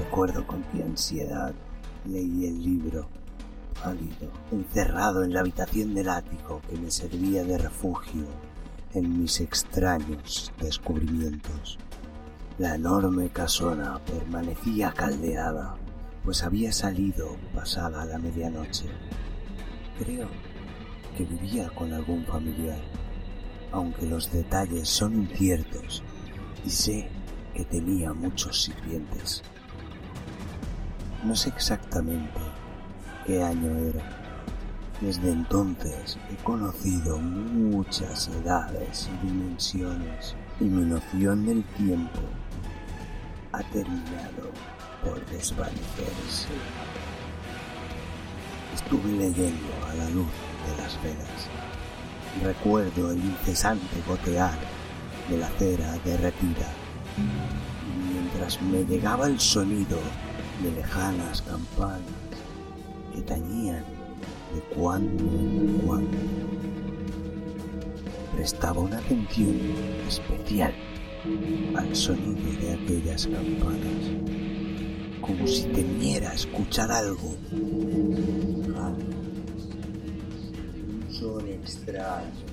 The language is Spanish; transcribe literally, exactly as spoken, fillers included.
Recuerdo con qué ansiedad leí el libro, pálido, encerrado en la habitación del ático que me servía de refugio en mis extraños descubrimientos. La enorme casona permanecía caldeada, pues había salido pasada la medianoche. Creo que vivía con algún familiar, aunque los detalles son inciertos, y sé que tenía muchos sirvientes. No sé exactamente qué año era. Desde entonces he conocido muchas edades y dimensiones, y mi noción del tiempo ha terminado por desvanecerse. Estuve leyendo a la luz de las velas. Recuerdo el incesante gotear de la cera derretida, y mientras me llegaba el sonido de lejanas campanas que tañían de cuando en cuando, prestaba una atención especial al sonido de aquellas campanas, como si temiera escuchar algo, un son extraño